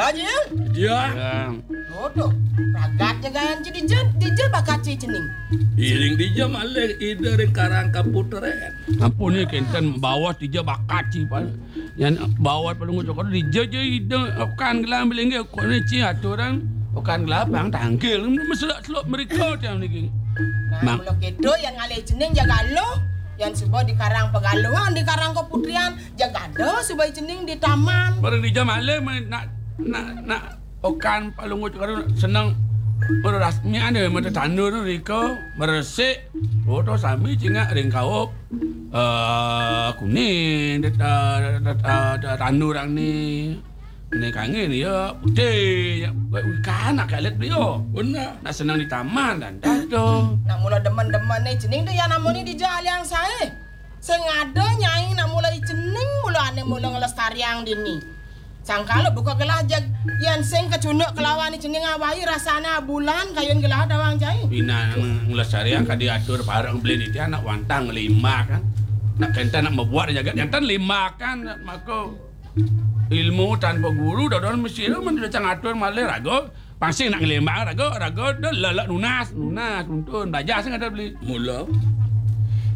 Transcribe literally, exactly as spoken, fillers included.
Ya je. Ya. Bodoh. Ragatnya gayan je dije, dije bakaci cening. Iring dija malih ide ring karang kaputeren. Ampun ni kenten bawah tija bakaci pan. Yang bawah pelungu cokor dija je ide kan gelam belengge ko ni ci aturan kan gelabang tanggil meselak selok mereka jam ni. Nah, mula kedo yang ngalih cening jaga lo. Yang sebuah di karang pegaluan, di karang keputrian, jaga do sebuah cening di taman. Barang dija malih nak nak nak okan pelungu cokor senang Ora rasmi ada mata tandur tu rika meresik. Oh tu sambil cingak ring kau eh kuning tandur orang ni. Ni kangen ya putih. Ikan nak kalet dia. Benar. Nak senang di taman dan dah tu. Nak mula demen-demen ni cening tu yang nama ni di jal yang saya. Sengada nyai nak mulai cening mula ane mula ngelestariang di ni. Sangkala buka gelah jag yang seng kecunduk kelawan ni cening awai rasana bulan kayun gelah dawang jai. Bina ngelestariang kadi atur barang beli dia nak wantang lima kan. Nak kenta nak membuat jaga jantan lima kan maka ilmu tanpa guru dah don mesti tu menjadi atur malih rago pasti nak lima rago rago dah lalak nunas nunas tuntun belajar sing ada beli Mula